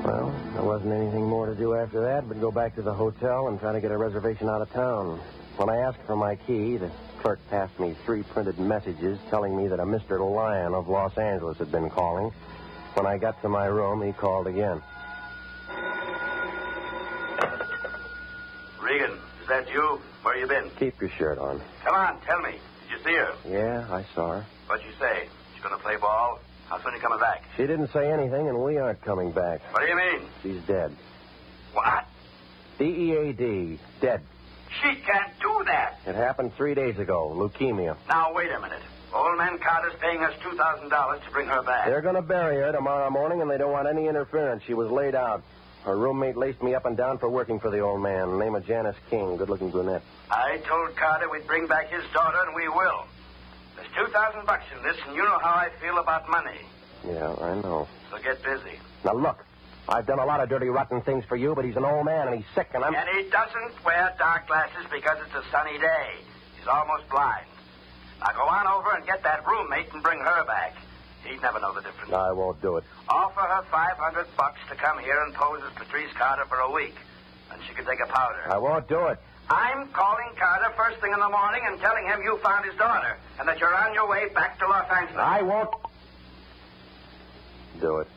Well, there wasn't anything more to do after that but go back to the hotel and try to get a reservation out of town. When I asked for my key, the clerk passed me 3 printed messages telling me that a Mr. Lyon of Los Angeles had been calling. When I got to my room, he called again. Regan, is that you? Where you been? Keep your shirt on. Come on, tell me. Did you see her? Yeah, I saw her. What'd she say? She's going to play ball? How soon are you coming back? She didn't say anything, and we aren't coming back. What do you mean? She's dead. What? D-E-A-D. Dead. She can't do that. It happened 3 days ago. Leukemia. Now, wait a minute. Old man Carter's paying us $2,000 to bring her back. They're going to bury her tomorrow morning, and they don't want any interference. She was laid out. Her roommate laced me up and down for working for the old man. Name of Janice King. Good-looking brunette. I told Carter we'd bring back his daughter, and we will. There's $2,000 in this, and you know how I feel about money. Yeah, I know. So get busy. Now, look. I've done a lot of dirty, rotten things for you, but he's an old man, and he's sick, and I'm... And he doesn't wear dark glasses because it's a sunny day. He's almost blind. Now go on over and get that roommate and bring her back. He'd never know the difference. I won't do it. Offer her $500 to come here and pose as Patrice Carter for a week. And she can take a powder. I won't do it. I'm calling Carter first thing in the morning and telling him you found his daughter and that you're on your way back to Los Angeles. I won't do it.